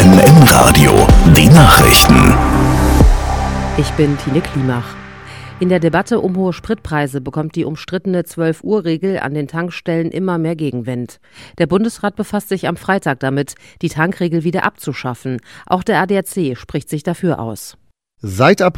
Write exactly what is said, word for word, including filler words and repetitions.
N N-Radio, die Nachrichten. Ich bin Tine Klimach. In der Debatte um hohe Spritpreise bekommt die umstrittene zwölf Uhr Regel an den Tankstellen immer mehr Gegenwind. Der Bundesrat befasst sich am Freitag damit, die Tankregel wieder abzuschaffen. Auch der A D A C spricht sich dafür aus. Seit April